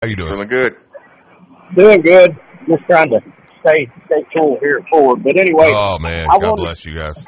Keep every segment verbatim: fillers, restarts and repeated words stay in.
How you doing? Feeling good. Doing good. Just trying to stay stay cool here forward. But anyway, oh man, I God wanted, bless you guys.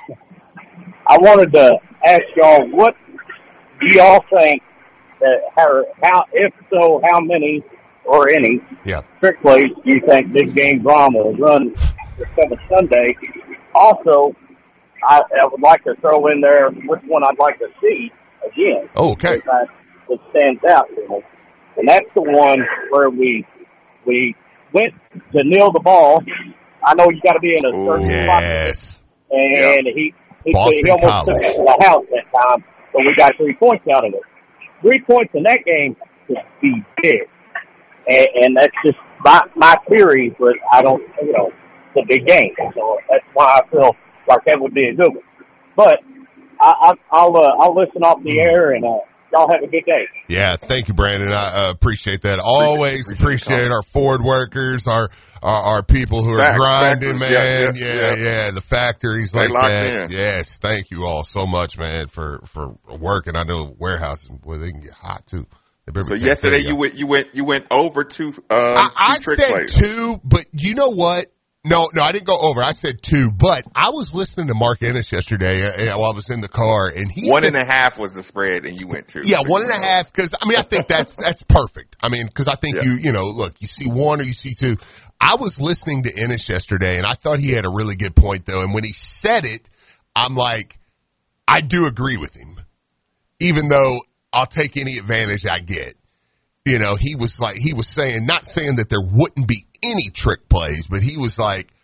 I wanted to ask y'all, what do y'all think that how, how if so, how many or any yeah. trick plays do you think Big Game Brahma will run this coming Sunday? Also, I, I would like to throw in there which one I'd like to see again. Oh, okay. That it stands out to me, and that's the one where we we went to kneel the ball. I know you got to be in a certain yes. spot, and yep. he he, Boston he almost College. took it to the house that time, but we got three points out of it. Three points in that game could be big, and, and that's just my my theory. But I don't, you know, it's a big game, so that's why I feel like that would be a good one. But I, I, I'll uh, I'll listen off the air, and uh, y'all have a good day. Yeah, thank you, Brandon. I uh, appreciate that. Always appreciate, appreciate, appreciate our Ford workers, our our, our people who are Fact, grinding, factories, man. Yeah, yeah, yeah, yeah. The factories Stay like that. In. Yes, thank you all so much, man, for for working. I know warehouses, boy, they can get hot too. So yesterday you went you went you went over two. Uh, I, two I trick said plays. two, but you know what? No, no, I didn't go over. I said two, but I was listening to Mark Ennis yesterday uh, while I was in the car, and he one said, and a half was the spread, and you went two. Yeah, one and a half. Because I mean, I think that's that's perfect. I mean, because I think yeah. you you know, look, you see one or you see two. I was listening to Ennis yesterday, and I thought he had a really good point though. And when he said it, I'm like, I do agree with him, even though I'll take any advantage I get. You know, he was like, he was saying, not saying that there wouldn't be any trick plays, but he was like,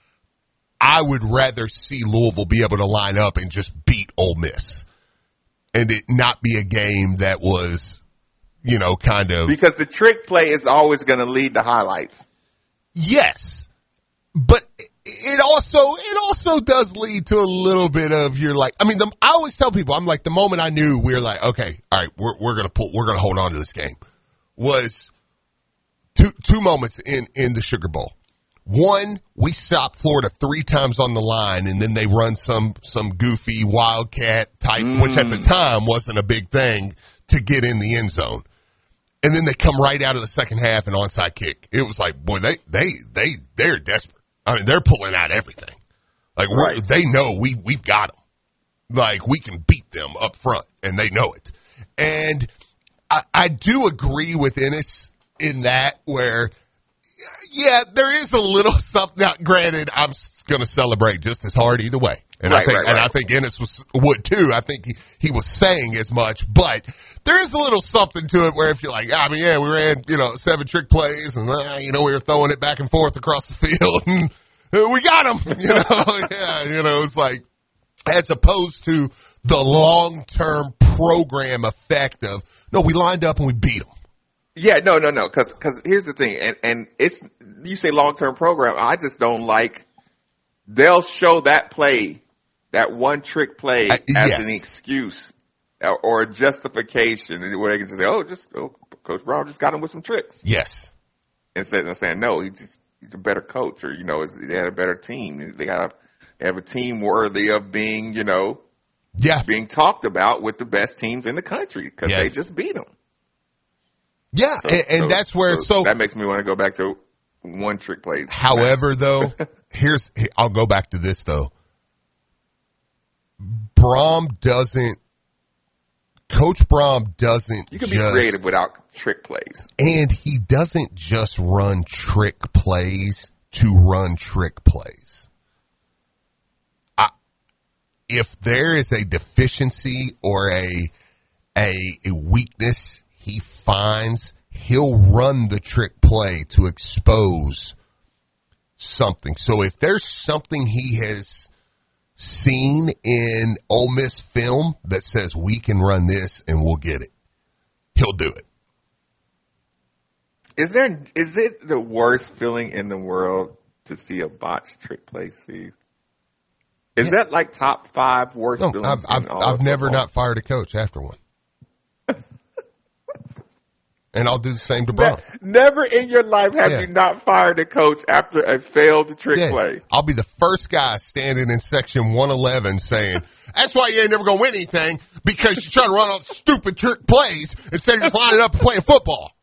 I would rather see Louisville be able to line up and just beat Ole Miss and it not be a game that was, you know, kind of. Because the trick play is always going to lead to highlights. Yes. But it also, it also does lead to a little bit of you're like, I mean, the, I always tell people, I'm like, the moment I knew we were like, okay, all right, we're, we're going to pull, we're going to hold on to this game was two, two moments in, in the Sugar Bowl. One, we stopped Florida three times on the line, and then they run some some goofy wildcat type, mm. which at the time wasn't a big thing, to get in the end zone. And then they come right out of the second half an onside kick. It was like, boy, they they they they're desperate. I mean, they're pulling out everything. Like right. we're, they know we we've got them. Like we can beat them up front, and they know it. And I, I do agree with Ennis in that where. Yeah, there is a little something. Now, granted, I'm going to celebrate just as hard either way, and right, I think, right, and right. I think Ennis was would too. I think he, he was saying as much, but there is a little something to it where if you're like, I mean, yeah, we ran, you know, seven trick plays, and uh, you know, we were throwing it back and forth across the field, and uh, we got them. You know, yeah, you know, it's like as opposed to the long term program effect of no, we lined up and we beat them. Yeah, no, no, no, because because here's the thing, and and it's you say long term program. I just don't like they'll show that play, that one trick play, uh, as yes. an excuse or, or a justification, where they can just say, "Oh, just oh, Coach Brown just got him with some tricks." Yes, instead of saying, "No, he just he's a better coach," or you know, they had a better team. They got a, they have a team worthy of being, you know, yeah, being talked about with the best teams in the country because yeah. they just beat them. Yeah, so, and, and so, that's where so, so that makes me want to go back to one trick plays. However, though, here's I'll go back to this though. Brom doesn't. Coach Brom doesn't. You can just, be creative without trick plays, and he doesn't just run trick plays to run trick plays. I, if there is a deficiency or a a, a weakness he finds, he'll run the trick play to expose something. So if there's something he has seen in Ole Miss film that says we can run this and we'll get it, he'll do it. Is there, is it the worst feeling in the world to see a botched trick play, Steve? Is yeah. that like top five worst no, feelings? I've, I've, I've never not fired a coach after one. And I'll do the same to Brown. Never in your life have yeah. you not fired a coach after a failed trick yeah. play. I'll be the first guy standing in section one eleven saying, that's why you ain't never going to win anything, because you're trying to run all stupid trick plays instead of just lining up and playing football.